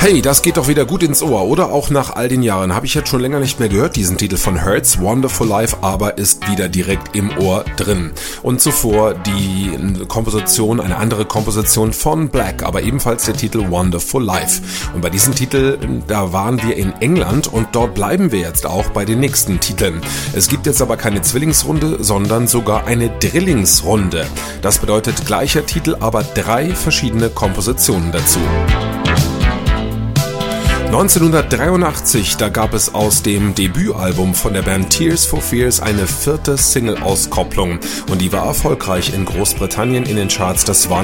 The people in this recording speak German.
Hey, das geht doch wieder gut ins Ohr, oder? Auch nach all den Jahren habe ich jetzt schon länger nicht mehr gehört, diesen Titel von Hurts, Wonderful Life, aber ist wieder direkt im Ohr drin. Und zuvor die Komposition, eine andere Komposition von Black, aber ebenfalls der Titel Wonderful Life. Und bei diesem Titel, da waren wir in England und dort bleiben wir jetzt auch bei den nächsten Titeln. Es gibt jetzt aber keine Zwillingsrunde, sondern sogar eine Drillingsrunde. Das bedeutet gleicher Titel, aber 3 verschiedene Kompositionen dazu. 1983, da gab es aus dem Debütalbum von der Band Tears for Fears eine 4. Single-Auskopplung und die war erfolgreich in Großbritannien in den Charts. Das war